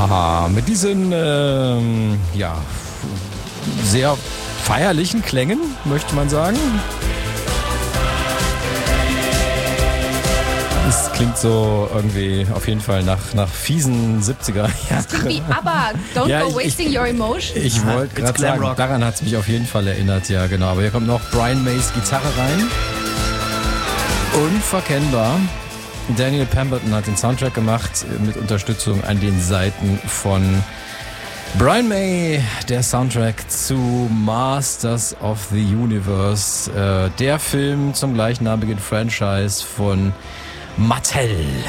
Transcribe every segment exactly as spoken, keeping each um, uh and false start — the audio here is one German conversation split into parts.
Haha, mit diesen ähm, ja, sehr feierlichen Klängen, möchte man sagen. Es klingt so irgendwie auf jeden Fall nach, nach fiesen siebziger Jahren. Das klingt wie ABBA, Don't Ja, Go ich- Wasting ich- Your Emotion. Ich wollte gerade sagen, Glamrock. daran hat es mich auf jeden Fall erinnert, ja genau. Aber hier kommt noch Brian Mays Gitarre rein. Unverkennbar. Daniel Pemberton hat den Soundtrack gemacht mit Unterstützung an den Seiten von Brian May, der Soundtrack zu Masters of the Universe, äh, der Film zum gleichnamigen Franchise von Mattel.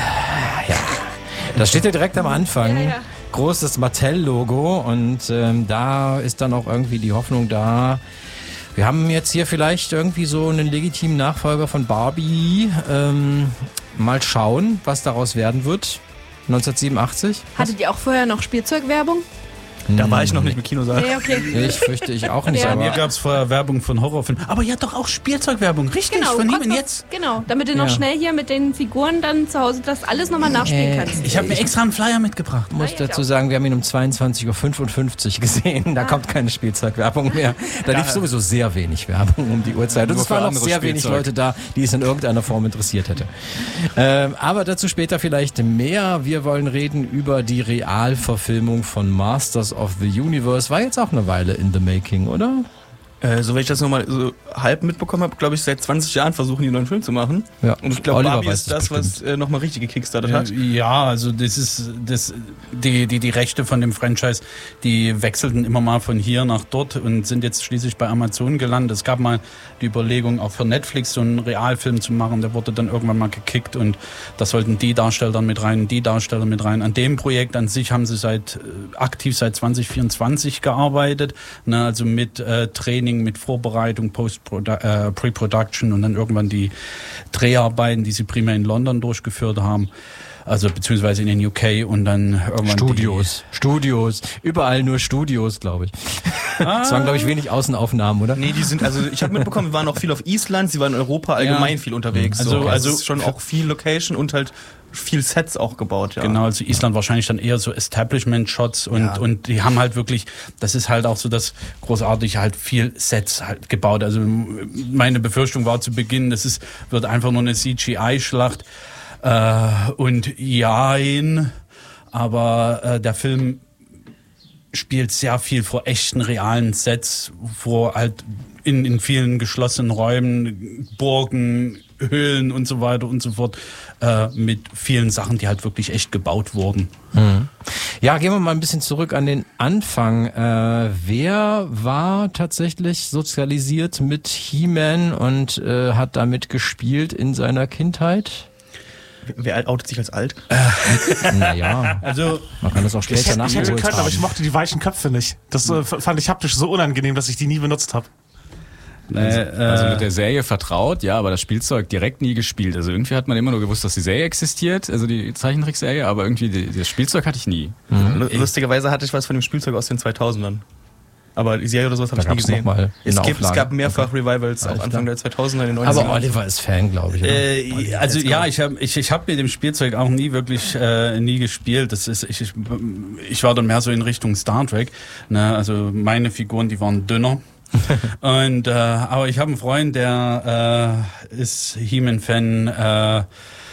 Ja, das steht ja direkt am Anfang. Ja, ja. Großes Mattel-Logo und ähm, da ist dann auch irgendwie die Hoffnung da. Wir haben jetzt hier vielleicht irgendwie so einen legitimen Nachfolger von Barbie. Ähm, mal schauen, was daraus werden wird. neunzehnhundertsiebenundachtzig. Hattet ihr auch vorher noch Spielzeugwerbung? Da war ich noch nicht im Kinosaal. Ja, okay. Ich fürchte ich auch nicht, Ja. aber Mir gab es vorher Werbung von Horrorfilmen. Aber ja, doch auch Spielzeugwerbung. Richtig, Genau, von ihm konntest und noch- jetzt. Genau, damit du noch Ja. schnell hier mit den Figuren dann zu Hause das alles nochmal nachspielen Äh, kannst. Ich habe mir extra einen Flyer mitgebracht. ich muss Ah, ja, dazu ich auch. sagen, wir haben ihn um zweiundzwanzig Uhr fünfundfünfzig gesehen. Da kommt keine Spielzeugwerbung mehr. Da lief sowieso sehr wenig Werbung um die Uhrzeit. Und Nur es waren für auch anderes sehr wenig Spielzeug. Leute da, die es in irgendeiner Form interessiert hätte. Ähm, aber dazu später vielleicht mehr. Wir wollen reden über die Realverfilmung von Masters of the Universe. War jetzt auch eine Weile in the making, oder? Äh, so wenn ich das nochmal so halb mitbekommen habe, glaube ich, seit zwanzig Jahren versuchen die einen neuen Film zu machen. Ja. Und ich glaube, Oliver Barbie weiß ist das, das was äh, nochmal richtig gekickstartet Ja, hat. ja, also das ist das die die die Rechte von dem Franchise, die wechselten immer mal von hier nach dort und sind jetzt schließlich bei Amazon gelandet. Es gab mal die Überlegung, auch für Netflix so einen Realfilm zu machen. Der wurde dann irgendwann mal gekickt und da sollten die Darsteller mit rein, die Darsteller mit rein. An dem Projekt an sich haben sie seit äh, aktiv seit zwanzig vierundzwanzig gearbeitet, ne, also mit äh, Training, mit Vorbereitung, Post-Produ- äh, Pre-Production und dann irgendwann die Dreharbeiten, die sie primär in London durchgeführt haben. Also beziehungsweise in den U K und dann irgendwann Studios. Studios. Überall nur Studios, glaube ich. Es waren, glaube ich, wenig Außenaufnahmen, oder? Nee, die sind, also ich habe mitbekommen, wir waren auch viel auf Island, sie waren in Europa allgemein Ja. viel unterwegs. Also- so. also- es ist schon auch viel Location und halt viel Sets auch gebaut, ja. Genau, also Island wahrscheinlich dann eher so Establishment-Shots und, Ja. und die haben halt wirklich, das ist halt auch so das Großartige, halt viel Sets halt gebaut. Also meine Befürchtung war zu Beginn, das ist, wird einfach nur eine C G I-Schlacht äh, und jein, aber äh, der Film spielt sehr viel vor echten, realen Sets, vor halt in, in vielen geschlossenen Räumen, Burgen, Höhlen und so weiter und so fort, äh, mit vielen Sachen, die halt wirklich echt gebaut wurden. Ja, gehen wir mal ein bisschen zurück an den Anfang. Äh, wer war tatsächlich sozialisiert mit He-Man und äh, hat damit gespielt in seiner Kindheit? Wer outet sich als alt? Naja, Also man kann das auch Ich später hätte, ich hätte nachgeholt können, aber haben. ich mochte die weichen Köpfe nicht. Das äh, f- fand ich haptisch so unangenehm, dass ich die nie benutzt habe. äh, Also äh, mit der Serie vertraut, ja, aber das Spielzeug direkt nie gespielt. Also irgendwie hat man immer nur gewusst, dass die Serie existiert, also die Zeichentrickserie, aber irgendwie die, das Spielzeug hatte ich nie. Lu- Lustigerweise hatte ich was von dem Spielzeug aus den zweitausendern. Aber die Serie oder sowas habe Da ich nie gab's gesehen. noch mal es, eine gibt, es Auflage. gab mehrfach Revivals, auch Alles Anfang klar. der zweitausender, in den Aber neunzigern. Oliver ist Fan, glaube ich. Oder? Äh, also ja, ich habe ich, ich hab mit dem Spielzeug auch nie wirklich äh, nie gespielt. Das ist ich, ich, ich war dann mehr so in Richtung Star Trek. Ne? Also meine Figuren, die waren dünner. Und äh, aber ich habe einen Freund, der äh, ist He-Man-Fan. Äh,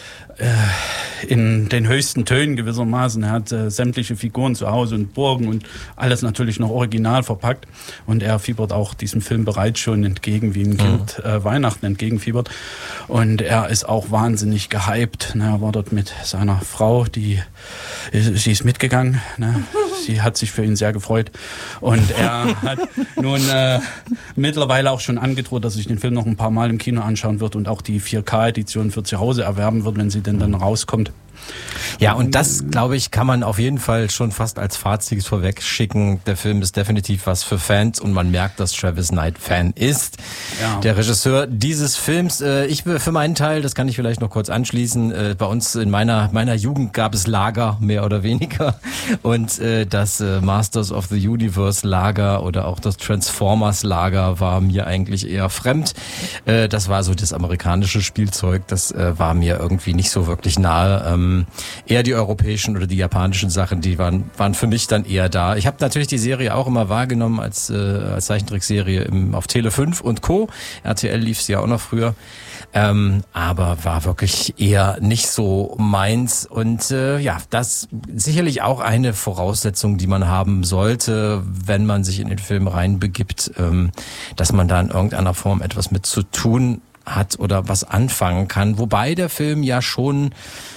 in den höchsten Tönen gewissermaßen. Er hat äh, sämtliche Figuren zu Hause und Burgen und alles natürlich noch original verpackt. Und er fiebert auch diesem Film bereits schon entgegen, wie ein Kind äh, Weihnachten entgegenfiebert. Und er ist auch wahnsinnig gehypt. Ne, er war dort mit seiner Frau, die sie ist mitgegangen. Ne? Sie hat sich für ihn sehr gefreut. Und er hat nun äh, mittlerweile auch schon angedroht, dass sich den Film noch ein paar Mal im Kino anschauen wird und auch die vier K-Edition für zu Hause erwerben wird, wenn sie denn dann rauskommt. Ja, und das, glaube ich, kann man auf jeden Fall schon fast als Fazit vorweg schicken. Der Film ist definitiv was für Fans und man merkt, dass Travis Knight Fan ist. Ja. Der Regisseur dieses Films. Äh, ich für meinen Teil, das kann ich vielleicht noch kurz anschließen, äh, bei uns in meiner meiner Jugend gab es Lager, mehr oder weniger. Und äh, das äh, Masters of the Universe Lager oder auch das Transformers Lager war mir eigentlich eher fremd. Äh, das war so das amerikanische Spielzeug, das äh, war mir irgendwie nicht so wirklich nahe. Ähm, eher die europäischen oder die japanischen Sachen, die waren, waren für mich dann eher da. Ich habe natürlich die Serie auch immer wahrgenommen als, äh, als Zeichentrickserie im, auf Tele fünf und Co. R T L lief sie ja auch noch früher. Ähm, aber war wirklich eher nicht so meins und äh, ja, das sicherlich auch eine Voraussetzung, die man haben sollte, wenn man sich in den Film reinbegibt, ähm, dass man da in irgendeiner Form etwas mit zu tun hat oder was anfangen kann, wobei der Film ja schon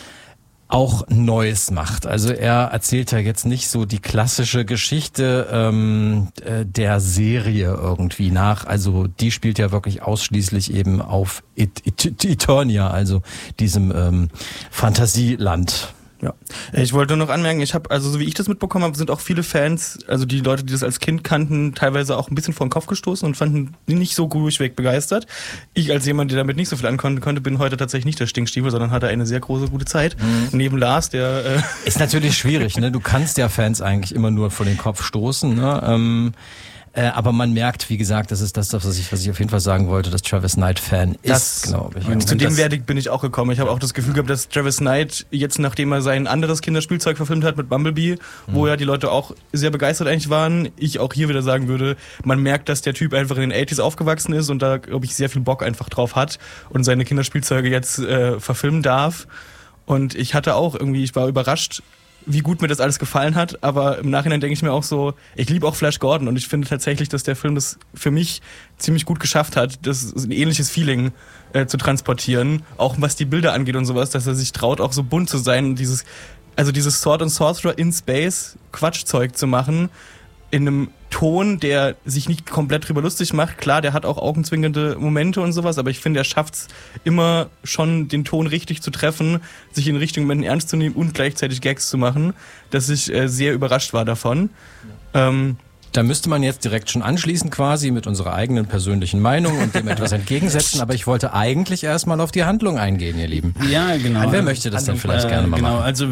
auch Neues macht. Also er erzählt ja jetzt nicht so die klassische Geschichte ähm, äh, der Serie irgendwie nach. Also die spielt ja wirklich ausschließlich eben auf It- It- Eternia, also diesem ähm, Fantasieland. Ja, ich wollte nur noch anmerken, ich habe, also so wie ich das mitbekommen habe, sind auch viele Fans, also die Leute, die das als Kind kannten, teilweise auch ein bisschen vor den Kopf gestoßen und fanden die nicht so durchweg begeistert. Ich als jemand, der damit nicht so viel ankommen konnte, bin heute tatsächlich nicht der Stinkstiefel, sondern hatte eine sehr große, gute Zeit. Mhm. Neben Lars, der... Äh Ist natürlich schwierig, ne? Du kannst ja Fans eigentlich immer nur vor den Kopf stoßen, ne? Ähm Äh, aber man merkt, wie gesagt, das ist das, was ich, was ich auf jeden Fall sagen wollte, dass Travis Knight Fan ist, glaube ich. Und zu dem Verdikt bin ich auch gekommen. Ich habe auch das Gefühl gehabt, dass Travis Knight jetzt, nachdem er sein anderes Kinderspielzeug verfilmt hat mit Bumblebee, mhm. wo ja die Leute auch sehr begeistert eigentlich waren, ich auch hier wieder sagen würde, man merkt, dass der Typ einfach in den achtziger aufgewachsen ist und da, glaube ich, sehr viel Bock einfach drauf hat und seine Kinderspielzeuge jetzt äh, verfilmen darf. Und ich hatte auch irgendwie, ich war überrascht, wie gut mir das alles gefallen hat, aber im Nachhinein denke ich mir auch so, ich liebe auch Flash Gordon und ich finde tatsächlich, dass der Film das für mich ziemlich gut geschafft hat, das ein ähnliches Feeling äh, zu transportieren, auch was die Bilder angeht und sowas, dass er sich traut, auch so bunt zu sein und dieses, also dieses Sword and Sorcerer in Space Quatschzeug zu machen, in einem Ton, der sich nicht komplett drüber lustig macht. Klar, der hat auch augenzwinkernde Momente und sowas, aber ich finde, er schafft es immer schon, den Ton richtig zu treffen, sich in richtigen Momenten ernst zu nehmen und gleichzeitig Gags zu machen, dass ich äh, sehr überrascht war davon. Ja. Ähm, Da müsste man jetzt direkt schon anschließen quasi mit unserer eigenen persönlichen Meinung und dem etwas entgegensetzen, aber ich wollte eigentlich erstmal auf die Handlung eingehen, ihr Lieben. Ja, genau. Wer möchte das dann vielleicht äh, gerne mal genau, machen? Also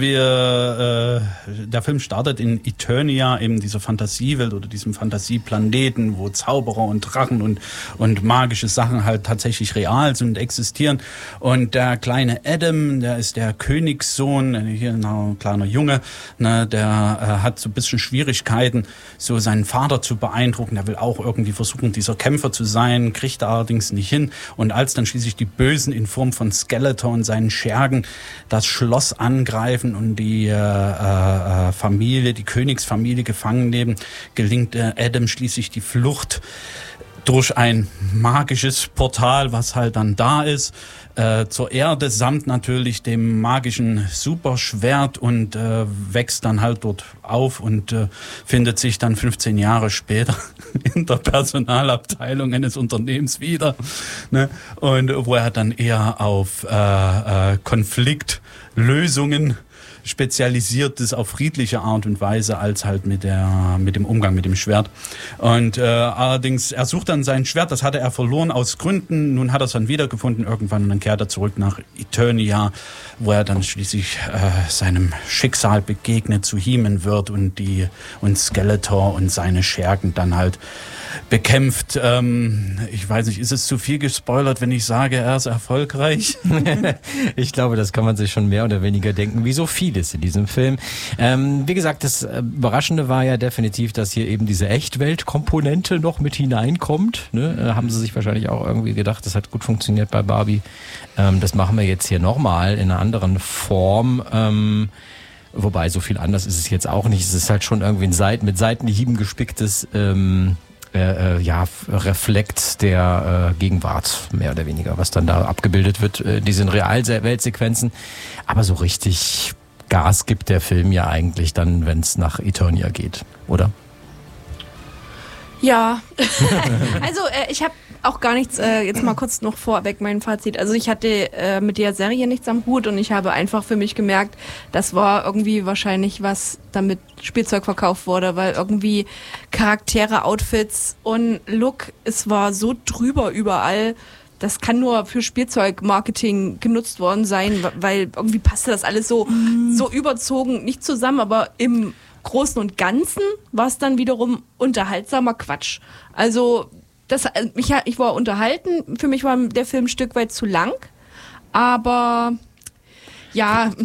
wir, äh, der Film startet in Eternia, eben dieser Fantasiewelt oder diesem Fantasieplaneten, wo Zauberer und Drachen und, und magische Sachen halt tatsächlich real sind und existieren. Und der kleine Adam, der ist der Königssohn, hier ein kleiner Junge, ne, der äh, hat so ein bisschen Schwierigkeiten, so seinen Vater zu beeindrucken. Der will auch irgendwie versuchen, dieser Kämpfer zu sein, kriegt er allerdings nicht hin. Und als dann schließlich die Bösen in Form von Skeletor und seinen Schergen das Schloss angreifen und die äh, äh, Familie, die Königsfamilie gefangen nehmen, gelingt äh, Adam schließlich die Flucht durch ein magisches Portal, was halt dann da ist, äh, zur Erde, samt natürlich dem magischen Superschwert und äh, wächst dann halt dort auf und äh, findet sich dann fünfzehn Jahre später in der Personalabteilung eines Unternehmens wieder, ne? Und wo er dann eher auf äh, äh, Konfliktlösungen spezialisiert ist, auf friedliche Art und Weise, als halt mit der mit dem Umgang mit dem Schwert. Und äh, allerdings, er sucht dann sein Schwert, das hatte er verloren aus Gründen, nun hat er es dann wiedergefunden irgendwann und dann kehrt er zurück nach Eternia, wo er dann schließlich äh, seinem Schicksal begegnet, zu He-Man wird und die und Skeletor und seine Schergen dann halt bekämpft. Ähm, ich weiß nicht, ist es zu viel gespoilert, wenn ich sage, er ist erfolgreich? Ich glaube, das kann man sich schon mehr oder weniger denken, wie so vieles in diesem Film. Ähm, wie gesagt, das Überraschende war ja definitiv, dass hier eben diese Echtwelt-Komponente noch mit hineinkommt. Ne? Äh, haben sie sich wahrscheinlich auch irgendwie gedacht, das hat gut funktioniert bei Barbie. Ähm, das machen wir jetzt hier nochmal in einer anderen Form. Ähm, wobei, so viel anders ist es jetzt auch nicht. Es ist halt schon irgendwie ein Seiten, mit Seitenhieben gespicktes ähm, Äh, äh, ja, Reflekt der äh, Gegenwart, mehr oder weniger, was dann da abgebildet wird, äh, diese Realweltsequenzen. Aber so richtig Gas gibt der Film ja eigentlich dann, wenn es nach Eternia geht, oder? Ja, also äh, ich habe auch gar nichts, äh, jetzt mal kurz noch vorweg mein Fazit. Also ich hatte äh, mit der Serie nichts am Hut und ich habe einfach für mich gemerkt, das war irgendwie wahrscheinlich was, damit Spielzeug verkauft wurde, weil irgendwie Charaktere, Outfits und Look, es war so drüber überall. Das kann nur für Spielzeugmarketing genutzt worden sein, weil irgendwie passte das alles so, mm. so überzogen, nicht zusammen, aber im Großen und Ganzen war es dann wiederum unterhaltsamer Quatsch. Also das, ich, ich war unterhalten, für mich war der Film ein Stück weit zu lang, aber ja,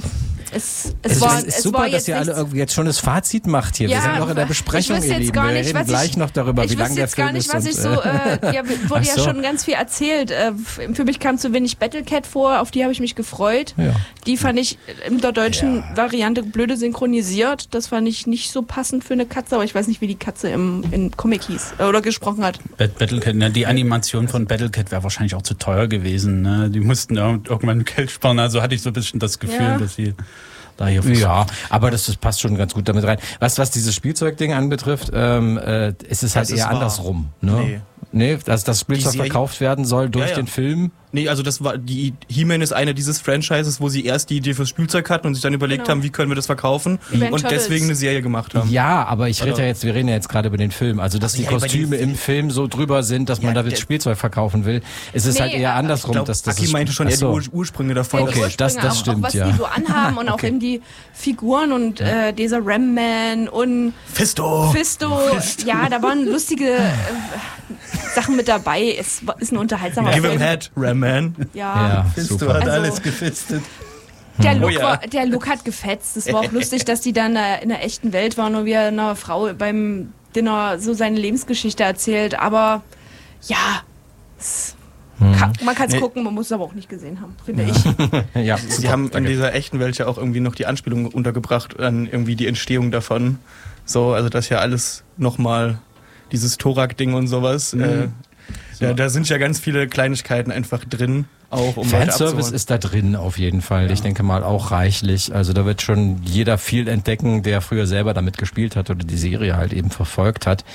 Es, es, Es war, ist es super, war dass jetzt ihr alle nichts- irgendwie jetzt schon das Fazit macht hier. Ja, Wir sind noch in der Besprechung, ich wüsste ihr jetzt Lieben. gar Wir nicht, reden was gleich ich, noch darüber, ich wie lange wüsste der jetzt gar Film nicht, ist. was und, ich so, äh, ja, wurde Ach ja so. schon ganz viel erzählt. Äh, für mich kam zu wenig Battlecat vor, auf die habe ich mich gefreut. Ja. Die fand ich in der deutschen Variante blöde synchronisiert. Das fand ich nicht so passend für eine Katze, aber ich weiß nicht, wie die Katze im, im Comic hieß äh, oder gesprochen hat. Battlecat, ne, die Animation von Battlecat wäre wahrscheinlich auch zu teuer gewesen. Ne? Die mussten ja irgendwann Geld sparen. Also hatte ich so ein bisschen das Gefühl, Ja. dass sie da hier Ja, aber das, das passt schon ganz gut damit rein. Was, was dieses Spielzeugding anbetrifft, ähm, äh, ist es halt Das ist eher wahr. andersrum. Ne? Nee. Nee, dass das Spielzeug Serie- verkauft werden soll durch Ja, ja. den Film. Nee, also das war die He-Man ist eine dieses Franchises, wo sie erst die Idee fürs Spielzeug hatten und sich dann überlegt Genau. haben, wie können wir das verkaufen Event und Turtles. deswegen eine Serie gemacht haben. Ja, aber ich rede Oder? ja jetzt, wir reden ja jetzt gerade über den Film. Also, dass Ach, die ja, über Kostüme den im Film so drüber sind, dass man Ja, damit der- Spielzeug verkaufen will. Es ist Nee, halt eher aber andersrum. Ich glaube, dass das Aki ist- meinte schon Ach eher die so. Ur Ursprünge davon. Ja, die Okay, das- Ursprünge, das auch, stimmt, auch was ja. die so anhaben und auch eben die Figuren und äh, dieser Ram Man und Fisto! Fisto. Ja, da waren lustige äh, Sachen mit dabei. Es war- ist ein unterhaltsamer Give him Film. head, Ram Man. Ja. Ja, Fisto super. hat Also- alles gefistet. Der Look, Oh ja. war, der Look hat gefetzt. Es war auch lustig, dass die dann äh, in der echten Welt waren und wie er einer Frau beim Dinner so seine Lebensgeschichte erzählt. Aber ja, es, kann, man kann es Nee. gucken, man muss es aber auch nicht gesehen haben, finde ich. Ja, Sie super. haben in Danke. dieser echten Welt ja auch irgendwie noch die Anspielung untergebracht an irgendwie die Entstehung davon. So, also das ja alles nochmal dieses Thorak-Ding und sowas. Äh, da, da sind ja ganz viele Kleinigkeiten einfach drin, auch um Leute Fanservice abzuholen. ist da drin auf jeden Fall. Ich denke mal auch reichlich. Also da wird schon jeder viel entdecken, der früher selber damit gespielt hat oder die Serie halt eben verfolgt hat.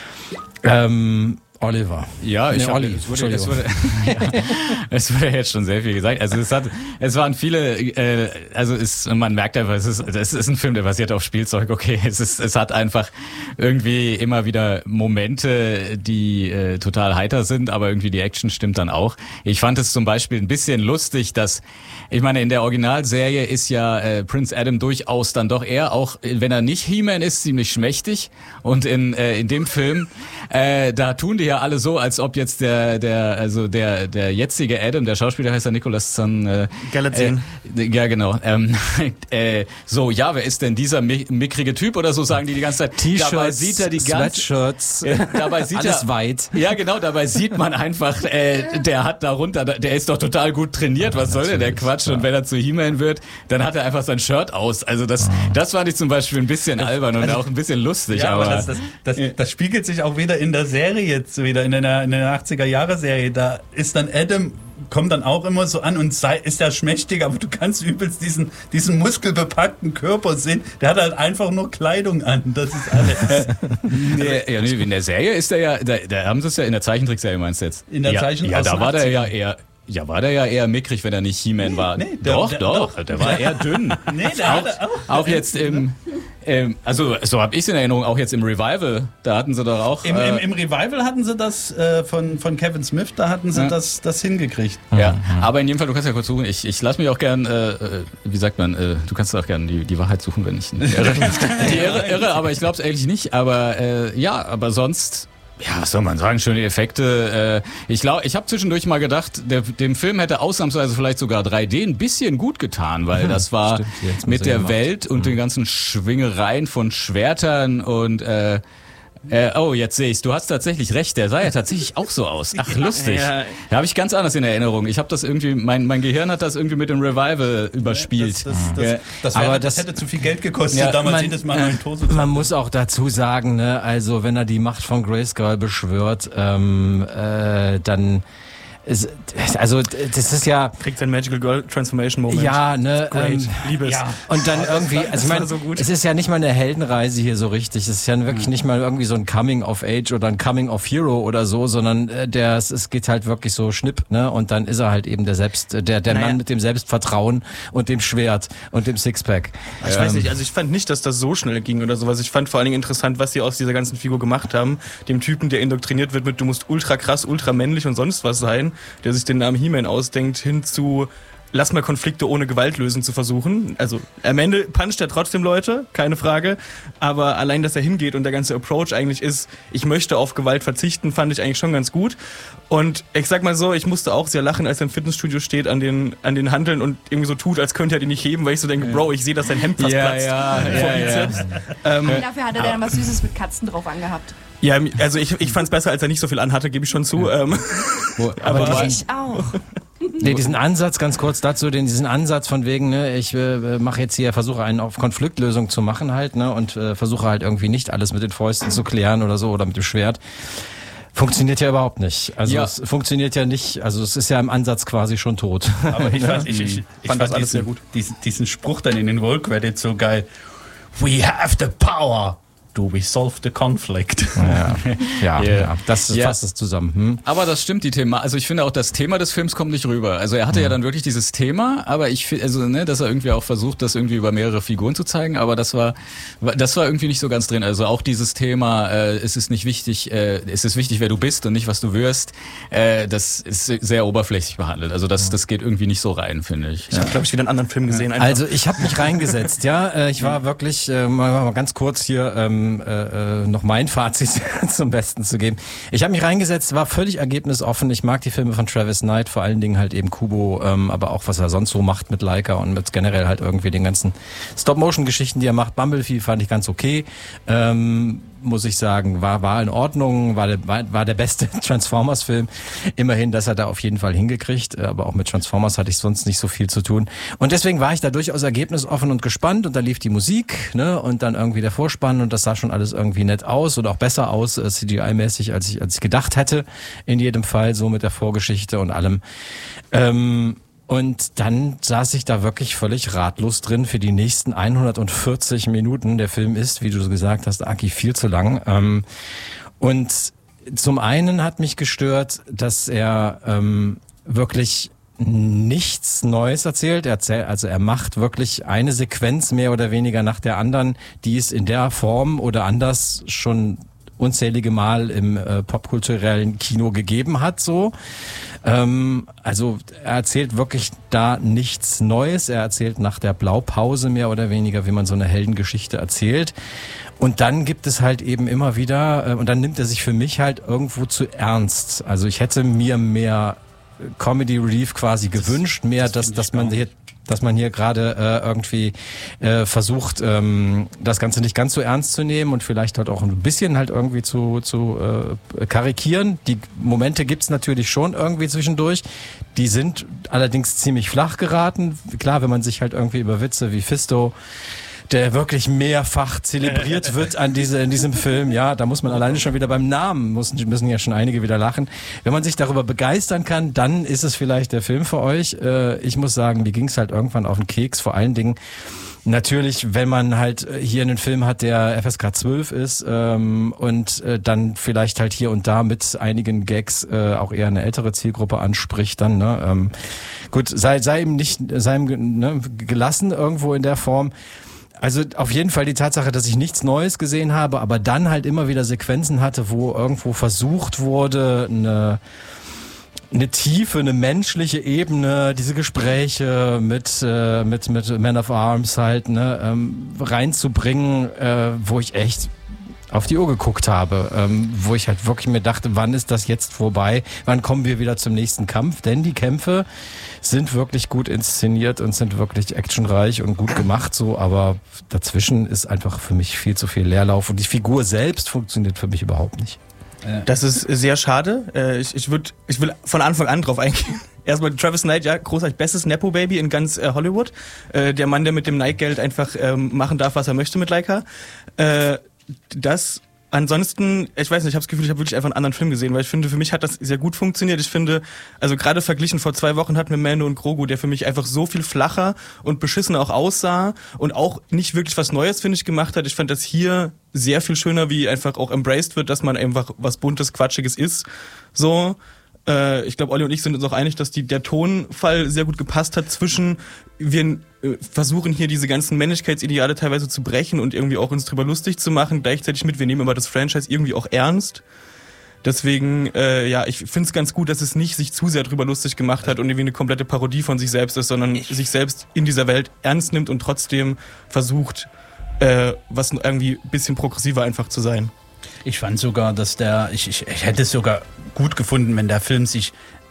Ähm, Oliver. Ja, ich Nee, hab, Olli, es, wurde, es, Entschuldigung. wurde, ja, es wurde jetzt schon sehr viel gesagt. Also es hat, es waren viele, äh, also es, man merkt einfach, es ist, es ist ein Film, der basiert auf Spielzeug. Okay, es ist, es hat einfach irgendwie immer wieder Momente, die äh, total heiter sind, aber irgendwie die Action stimmt dann auch. Ich fand es zum Beispiel ein bisschen lustig, dass, ich meine, in der Originalserie ist ja äh, Prince Adam durchaus dann doch eher, auch wenn er nicht He-Man ist, ziemlich schmächtig. Und in äh, in dem Film, äh, da tun die ja alle so, als ob jetzt der der also der der jetzige Adam, der Schauspieler heißt ja Nicholas Zahn, äh, Galatzin. äh, ja genau, ähm, äh, so ja, wer ist denn dieser mi- mickrige Typ oder so, sagen die die ganze Zeit. Dabei T-Shirts, sieht er die ganze Sweatshirts, äh, dabei sieht alles er, weit. ja, genau, dabei sieht man einfach, äh, der hat darunter, der ist doch total gut trainiert, was soll denn der Quatsch? Und wenn er zu He-Man wird, dann hat er einfach sein Shirt aus. Also das, das fand ich zum Beispiel ein bisschen albern und auch ein bisschen lustig, Ja, aber aber... das, das, das, das spiegelt sich auch wieder in der Serie jetzt wieder, in der, in der achtziger-Jahre-Serie. Da ist dann Adam, kommt dann auch immer so an und sei, ist ja schmächtig, aber du kannst übelst diesen, diesen muskelbepackten Körper sehen. Der hat halt einfach nur Kleidung an, das ist alles. Nee, ja, nee, in der Serie ist er ja, da, da haben sie es ja in der Zeichentrickserie, meinst du jetzt? In der ja, Zeichen- Ja, aus da den war der ja achtzigern. eher, ja, war der ja eher mickrig, wenn er nicht He-Man war. nee, der- doch, der- doch, doch. der war eher dünn. Nee, der auch, hatte auch- auch jetzt im, ähm, also so habe ich es in Erinnerung, auch jetzt im Revival, da hatten sie doch auch... Im, im, äh, Im Revival hatten sie das äh, von, von Kevin Smith, da hatten sie Ja. das, das hingekriegt. Ja, aber in jedem Fall, du kannst ja kurz suchen. Ich, ich lasse mich auch gern, äh, äh, wie sagt man, äh, du kannst auch gern die, die Wahrheit suchen, wenn ich nicht irre. die irre, irre, aber ich glaube es eigentlich nicht. Aber äh, ja, aber sonst, ja, was soll man sagen, schöne Effekte. Äh, ich glaube, ich habe zwischendurch mal gedacht, der, dem Film hätte ausnahmsweise vielleicht sogar drei D ein bisschen gut getan, weil das war Stimmt, jetzt mit muss er der gemacht. Welt und den ganzen Schwingereien von Schwertern und äh, Äh, oh, jetzt sehe ich's. Du hast tatsächlich recht. Der sah ja tatsächlich auch so aus. Ach, lustig. Ja. Da habe ich ganz anders in Erinnerung. Ich habe das irgendwie, mein, mein Gehirn hat das irgendwie mit dem Revival überspielt. Das, das, das, Ja. das, wäre, Aber das, das- hätte zu viel Geld gekostet, Ja, damals man- jedes Mal einen Torso. Man muss auch dazu sagen, ne, also wenn er die Macht von Grayskull beschwört, ähm, äh, dann ist, also das ist ja, Kriegt sein Magical Girl Transformation Moment. ja, ne, Great. ähm, Liebe es. ja. und dann irgendwie, also ich war meine, so gut. es ist ja nicht mal eine Heldenreise hier so richtig. Es ist ja wirklich nicht mal irgendwie so ein Coming of Age oder ein Coming of Hero oder so, sondern äh, der, es, es geht halt wirklich so schnipp, ne? Und dann ist er halt eben der Selbst, der, der Naja. Mann mit dem Selbstvertrauen und dem Schwert und dem Sixpack. Ich weiß nicht, also ich fand nicht, dass das so schnell ging oder sowas. Ich fand vor allen Dingen interessant, was sie aus dieser ganzen Figur gemacht haben. Dem Typen, der indoktriniert wird mit, du musst ultra krass, ultra männlich und sonst was sein, der sich den Namen He-Man ausdenkt, hin zu lass mal Konflikte ohne Gewalt lösen zu versuchen. Also am Ende puncht er trotzdem Leute, keine Frage, aber allein, dass er hingeht und der ganze Approach eigentlich ist, ich möchte auf Gewalt verzichten, fand ich eigentlich schon ganz gut. Und ich sag mal so, ich musste auch sehr lachen, als er im Fitnessstudio steht an den, an den Hanteln und irgendwie so tut, als könnte er die nicht heben, weil ich so denke, Bro, ich sehe, dass dein Hemd fast Ja, platzt ja, vor ja, Bizeps. ja. Ähm, Dafür hat er dann was Süßes mit Katzen drauf angehabt. ja, also ich, ich fand es besser, als er nicht so viel anhatte, gebe ich schon zu. Ähm, Wo, aber aber diesen, Ich auch. nee, diesen Ansatz, ganz kurz dazu, den, diesen Ansatz von wegen, ne, ich äh, mache jetzt hier, versuche einen auf Konfliktlösung zu machen halt, ne, und äh, versuche halt irgendwie nicht alles mit den Fäusten zu klären oder so oder mit dem Schwert. Funktioniert ja überhaupt nicht. Also Ja. es funktioniert ja nicht, also es ist ja im Ansatz quasi schon tot. Aber ich fand, ich, ich, ich Fand fand das alles diesen, sehr gut. Diesen, diesen Spruch dann in den Roll Credits so geil. We have the power. Do we solve the conflict? Ja, ja, Yeah. ja. Das Ja. fasst es zusammen. Hm? Aber das stimmt, die Thema. Also ich finde auch, das Thema des Films kommt nicht rüber. Also er hatte ja dann wirklich dieses Thema, aber ich finde, also ne, dass er irgendwie auch versucht, das irgendwie über mehrere Figuren zu zeigen, aber das war, das war irgendwie nicht so ganz drin. Also auch dieses Thema, äh, es ist nicht wichtig, äh, es ist wichtig, wer du bist und nicht, was du wirst. Äh, das ist sehr oberflächlich behandelt. Also das, das geht irgendwie nicht so rein, finde ich. ich habe, glaube ich, wieder einen anderen Film gesehen. einfach. Also ich habe mich reingesetzt, ja. Äh, ich war wirklich, äh, mal, mal ganz kurz hier ähm, äh, äh, noch mein Fazit zum Besten zu geben. Ich habe mich reingesetzt, war völlig ergebnisoffen. Ich mag die Filme von Travis Knight, vor allen Dingen halt eben Kubo, ähm, aber auch was er sonst so macht mit Leica und mit generell halt irgendwie den ganzen Stop-Motion-Geschichten, die er macht. Bumblebee fand ich ganz okay. Ähm, muss ich sagen, war war in Ordnung, war der, war, war der beste Transformers-Film. Immerhin, das hat er auf jeden Fall hingekriegt, aber auch mit Transformers hatte ich sonst nicht so viel zu tun. Und deswegen war ich da durchaus ergebnisoffen und gespannt und da lief die Musik, ne, und dann irgendwie der Vorspann und das sah schon alles irgendwie nett aus und auch besser aus, äh, C G I-mäßig, als ich, als ich gedacht hätte, in jedem Fall, so mit der Vorgeschichte und allem. Ähm, Und dann saß ich da wirklich völlig ratlos drin für die nächsten hundertvierzig Minuten. Der Film ist, wie du gesagt hast, Aki, viel zu lang. Ähm, und zum einen hat mich gestört, dass er ähm, wirklich nichts Neues erzählt. Er erzählt, also er macht wirklich eine Sequenz mehr oder weniger nach der anderen, die es in der Form oder anders schon unzählige Mal im äh, popkulturellen Kino gegeben hat, so. Ähm, also er erzählt wirklich da nichts Neues. Er erzählt nach der Blaupause mehr oder weniger, wie man so eine Heldengeschichte erzählt. Und dann gibt es halt eben immer wieder, äh, und dann nimmt er sich für mich halt irgendwo zu ernst. Also ich hätte mir mehr Comedy Relief quasi gewünscht, mehr, dass, dass man hier dass man hier gerade äh, irgendwie äh, versucht, ähm, das Ganze nicht ganz so ernst zu nehmen und vielleicht halt auch ein bisschen halt irgendwie zu, zu äh, karikieren. Die Momente gibt's natürlich schon irgendwie zwischendurch. Die sind allerdings ziemlich flach geraten. Klar, wenn man sich halt irgendwie über Witze wie Fisto, der wirklich mehrfach zelebriert wird an diese, in diesem Film. Ja, da muss man alleine schon wieder beim Namen, müssen, müssen ja schon einige wieder lachen. Wenn man sich darüber begeistern kann, dann ist es vielleicht der Film für euch. Äh, ich muss sagen, mir ging es halt irgendwann auf den Keks. Vor allen Dingen natürlich, wenn man halt hier einen Film hat, der F S K zwölf ist ähm, und äh, dann vielleicht halt hier und da mit einigen Gags äh, auch eher eine ältere Zielgruppe anspricht, dann, ne? Ähm, gut, sei, sei ihm nicht, sei ihm ne, gelassen irgendwo in der Form. Also auf jeden Fall die Tatsache, dass ich nichts Neues gesehen habe, aber dann halt immer wieder Sequenzen hatte, wo irgendwo versucht wurde, eine, eine tiefe, eine menschliche Ebene, diese Gespräche mit äh, mit mit Man of Arms halt ne, ähm, reinzubringen, äh, wo ich echt auf die Uhr geguckt habe, ähm, wo ich halt wirklich mir dachte, wann ist das jetzt vorbei? Wann kommen wir wieder zum nächsten Kampf? Denn die Kämpfe sind wirklich gut inszeniert und sind wirklich actionreich und gut gemacht, so, aber dazwischen ist einfach für mich viel zu viel Leerlauf und die Figur selbst funktioniert für mich überhaupt nicht. Das ist sehr schade. Ich, ich, würd, ich will von Anfang an drauf eingehen. Erstmal Travis Knight, ja, großartig bestes Nepo-Baby in ganz äh, Hollywood. Äh, der Mann, der mit dem Nike-Geld einfach ähm, machen darf, was er möchte mit Leica. Äh, das ansonsten, ich weiß nicht, ich habe das Gefühl, ich habe wirklich einfach einen anderen Film gesehen, weil ich finde, für mich hat das sehr gut funktioniert. Ich finde, also gerade verglichen vor zwei Wochen hatten wir Mando und Grogu, der für mich einfach so viel flacher und beschissener auch aussah und auch nicht wirklich was Neues, finde ich, gemacht hat. Ich fand das hier sehr viel schöner, wie einfach auch embraced wird, dass man einfach was Buntes, Quatschiges ist. So. Ich glaube, Olli und ich sind uns auch einig, dass die, der Tonfall sehr gut gepasst hat zwischen, wir äh, versuchen hier diese ganzen Männlichkeitsideale teilweise zu brechen und irgendwie auch uns drüber lustig zu machen, gleichzeitig mit, wir nehmen aber das Franchise irgendwie auch ernst. Deswegen, äh, ja, ich finde es ganz gut, dass es nicht sich zu sehr drüber lustig gemacht hat und irgendwie eine komplette Parodie von sich selbst ist, sondern ich sich selbst in dieser Welt ernst nimmt und trotzdem versucht, äh, was irgendwie ein bisschen progressiver einfach zu sein. Ich fand sogar, dass der, ich, ich, ich hätte es sogar gut gefunden, wenn der Film sich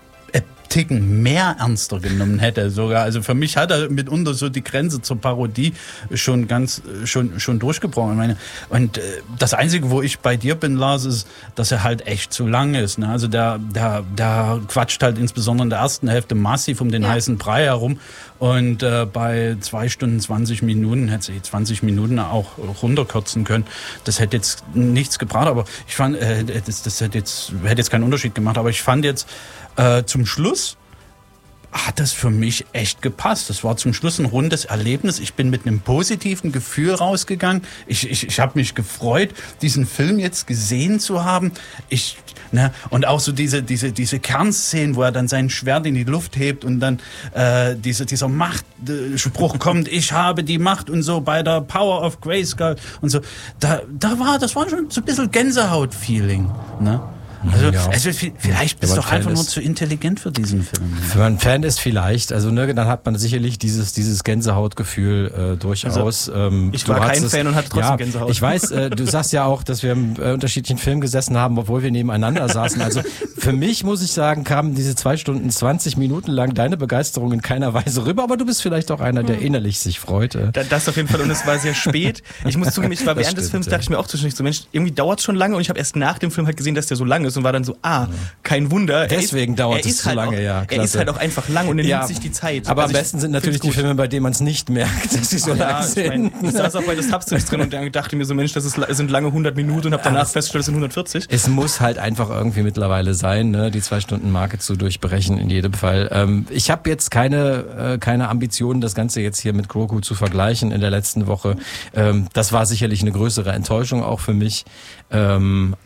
Ticken mehr ernster genommen hätte sogar. Also für mich hat er mitunter so die Grenze zur Parodie schon ganz schon schon durchgebrochen. Ich meine, und äh, das Einzige, wo ich bei dir bin, Lars, ist, dass er halt echt zu lang ist. Ne? Also der, der, der quatscht halt insbesondere in der ersten Hälfte massiv um den ja. heißen Brei herum. Und äh, bei zwei Stunden zwanzig Minuten hätte sie zwanzig Minuten auch runterkürzen können. Das hätte jetzt nichts gebracht, aber ich fand, äh, das, das hätte jetzt hätte jetzt keinen Unterschied gemacht. Aber ich fand jetzt Äh, zum Schluss hat das für mich echt gepasst. Das war zum Schluss ein rundes Erlebnis. Ich bin mit einem positiven Gefühl rausgegangen. Ich, ich, ich habe mich gefreut, diesen Film jetzt gesehen zu haben. Ich, ne, und auch so diese, diese, diese Kernszenen, wo er dann sein Schwert in die Luft hebt und dann äh, diese, dieser Machtspruch kommt, ich habe die Macht und so bei der Power of Grayskull und so. Da, da war, das war schon so ein bisschen Gänsehaut-Feeling, ne? Also, ja. also vielleicht bist du doch einfach ist, nur zu intelligent für diesen Film. Wenn man ein Fan ist, vielleicht. Also ne, dann hat man sicherlich dieses dieses Gänsehautgefühl äh, durchaus. Also, ähm, ich war kein Fan und hatte trotzdem ja, Gänsehaut. Ich weiß, äh, du sagst ja auch, dass wir im äh, unterschiedlichen Film gesessen haben, obwohl wir nebeneinander saßen. Also für mich, muss ich sagen, kamen diese zwei Stunden zwanzig Minuten lang deine Begeisterung in keiner Weise rüber. Aber du bist vielleicht auch einer, der innerlich sich freut. Äh. Das auf jeden Fall. Und es war sehr spät. Ich muss zugeben, ich war Das während des stimmt, Films, ja. dachte ich mir auch zwischendurch so, Mensch, irgendwie dauert es schon lange. Und ich habe erst nach dem Film halt gesehen, dass der so lang ist. Und war dann so, ah, kein Wunder. Deswegen ist, dauert es zu halt lange, auch, ja. Er Klasse. ist halt auch einfach lang und er Ja, nimmt sich die Zeit. Aber Also am ich besten sind natürlich die find's gut. Filme, bei denen man es nicht merkt, dass sie so Ja, lang ich, sind. mein, ich saß auch bei The Substance drin und dachte mir so, Mensch, das ist, sind lange hundert Minuten und habe danach festgestellt, es sind hundertvierzig. Es muss halt einfach irgendwie mittlerweile sein, ne, die Zwei-Stunden-Marke zu durchbrechen in jedem Fall. Ähm, ich habe jetzt keine äh, keine Ambitionen, das Ganze jetzt hier mit Grogu zu vergleichen in der letzten Woche. Ähm, das war sicherlich eine größere Enttäuschung auch für mich. Ähm,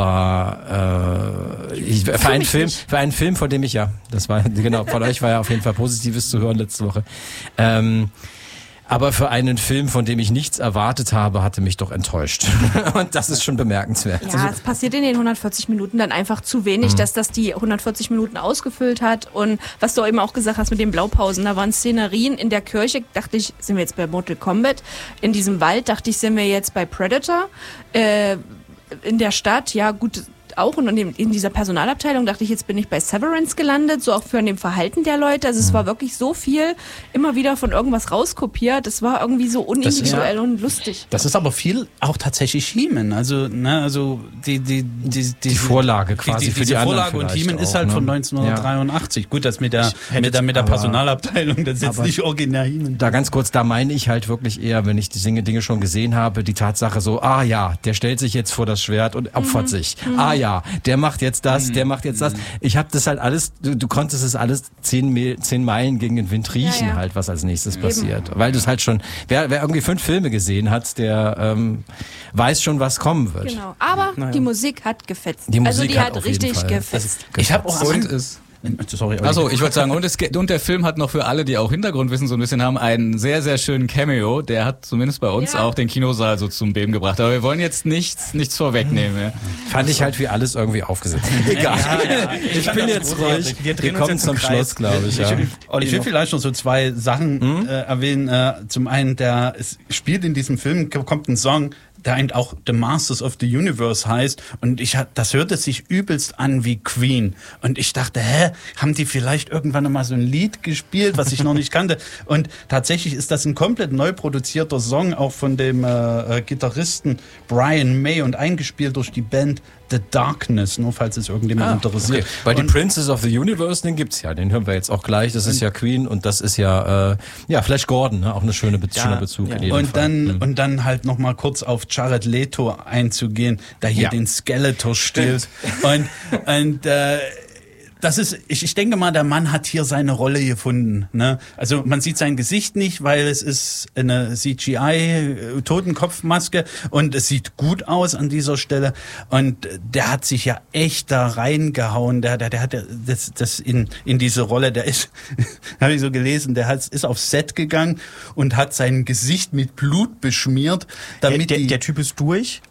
aber äh, ich, für einen Film, für einen Film, von dem ich ja, das war genau, von euch war ja auf jeden Fall Positives zu hören letzte Woche. Ähm, aber für einen Film, von dem ich nichts erwartet habe, hatte mich doch enttäuscht. Und das ist schon bemerkenswert. Ja, es passiert in den hundertvierzig Minuten dann einfach zu wenig, mhm. dass das die hundertvierzig Minuten ausgefüllt hat. Und was du eben auch gesagt hast mit den Blaupausen, da waren Szenerien in der Kirche, dachte ich, sind wir jetzt bei Mortal Kombat. In diesem Wald dachte ich, sind wir jetzt bei Predator. Äh, in der Stadt, ja gut, auch und in, in dieser Personalabteilung dachte ich, jetzt bin ich bei Severance gelandet, so auch für dem Verhalten der Leute. Also es war wirklich so viel immer wieder von irgendwas rauskopiert. Es war irgendwie so unindividuell ja, und lustig. Das ist aber viel auch tatsächlich He-Man. Also, ne, also die, die, die, die, die Vorlage quasi die, die, für die Diese anderen Vorlage und He-Man auch, ist halt ne? von neunzehnhundertdreiundachtzig. Ja. Gut, das mit der, mit der, mit der Personalabteilung, das ist jetzt nicht originär He-Man. Da ganz kurz, da meine ich halt wirklich eher, wenn ich die Dinge, Dinge schon gesehen habe, die Tatsache so, ah ja, der stellt sich jetzt vor das Schwert und opfert mhm. sich. Mhm. Ah ja, der macht jetzt das, mhm. der macht jetzt das. Ich habe das halt alles, du, du konntest es alles zehn, zehn Meilen gegen den Wind riechen, ja, ja. halt, was als nächstes Eben. passiert. Weil du es halt schon, wer, wer irgendwie fünf Filme gesehen hat, der ähm, weiß schon, was kommen wird. Genau, aber naja. die Musik hat gefetzt. Die Musik also die hat, hat richtig gefetzt. Ich habe auch und ist Sorry, also ich würde sagen, und, es, und der Film hat noch für alle, die auch Hintergrundwissen so ein bisschen haben, einen sehr, sehr schönen Cameo. Der hat zumindest bei uns ja. auch den Kinosaal so zum Beben gebracht. Aber wir wollen jetzt nichts, nichts vorwegnehmen. Ja. Fand ich halt wie alles irgendwie aufgesetzt. Egal. Ja, ja. Ich, ich bin jetzt ruhig. Wir, wir kommen zum Schluss, glaube ich. Ja. Ich, will, ich will vielleicht noch so zwei Sachen hm? äh, erwähnen. Äh, zum einen, der es spielt in diesem Film, kommt ein Song, der eben auch The Masters of the Universe heißt. Und ich das hörte sich übelst an wie Queen. Und ich dachte, hä, haben die vielleicht irgendwann noch mal so ein Lied gespielt, was ich noch nicht kannte? Und tatsächlich ist das ein komplett neu produzierter Song, auch von dem äh, Gitarristen Brian May und eingespielt durch die Band The Darkness, nur falls es irgendjemand ah, interessiert. Okay. Weil die Princess of the Universe, den gibt's ja, den hören wir jetzt auch gleich. Das ist ja Queen und das ist ja, äh, ja, Flash Gordon, ne? Auch eine schöne Be- ja, schöner Bezug. Ja. In jedem und Fall. dann mhm. und dann halt noch mal kurz auf Jared Leto einzugehen, der hier ja. den Skeletor stiehlt. Und und äh, das ist, ich, ich denke mal, der Mann hat hier seine Rolle gefunden. Ne? Also man sieht sein Gesicht nicht, weil es ist eine C G I-Totenkopfmaske und es sieht gut aus an dieser Stelle. Und der hat sich ja echt da reingehauen. Der, der, der hat das, das in in diese Rolle. Der ist, habe ich so gelesen, der hat, ist aufs Set gegangen und hat sein Gesicht mit Blut beschmiert, damit der, der, die, der Typ ist durch.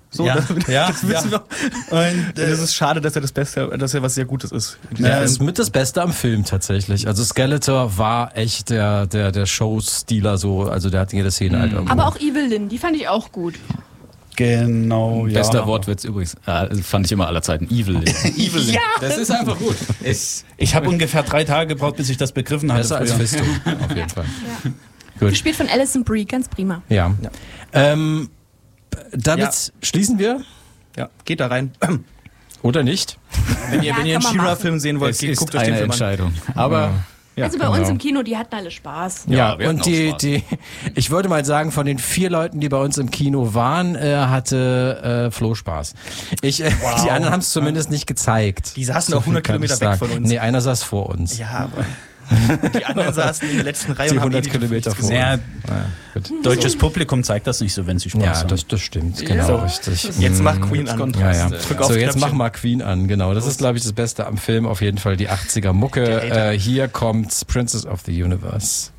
So, Ja, das, ja, das wissen ja. wir. Und, Und es ist schade, dass er das Beste, dass er was sehr Gutes ist. Ja, das ist mit das Beste am Film tatsächlich. Also Skeletor war echt der, der, der Showstealer so, also der hat jede Szene halt irgendwo. Aber auch Evelyn, die fand ich auch gut. Genau, ja. Bester Wortwitz übrigens, äh, fand ich immer aller Zeiten. Evelyn. Evelyn. Ja. Das ist einfach gut. Ist Ich habe ungefähr drei Tage gebraucht, bis ich das begriffen hatte. Besser als früher. Fisto, auf jeden Fall. Ja. Gut. Gespielt von Alison Brie, ganz prima. Ja. Ja. Ähm, damit Ja. schließen wir, Ja, geht da rein. oder nicht? Wenn ihr, Ja, wenn ihr einen kann man She-Ra-Film sehen wollt, es geht, ist guckt euch den eine Film an. Entscheidung. Aber ja, also bei genau. uns im Kino, die hatten alle Spaß. Ja, Ja, wir hatten und auch die, Spaß. die, ich würde mal sagen, von den vier Leuten, die bei uns im Kino waren, äh, hatte äh, Flo Spaß. Ich, äh, Die anderen haben es zumindest nicht gezeigt. Die saßen So auch hundert viel kann ich Kilometer weg sagen. von uns. Nee, einer saß vor uns. Ja, aber die anderen saßen in der letzten Reihe Die und haben hundert eh Kilometer nichts vor. gesehen. Ja, Ja, gut. deutsches Publikum zeigt das nicht so, wenn sie Spaß Ja, haben. das, das stimmt, genau, So. richtig. Jetzt Mm. mach Queen an. Ja, ja. Drück auf So, jetzt Knöpfchen. mach mal Queen an, genau. Das ist, glaube ich, das Beste am Film, auf jeden Fall die achtziger Mucke. Der Hater. Äh, hier kommt Princess of the Universe.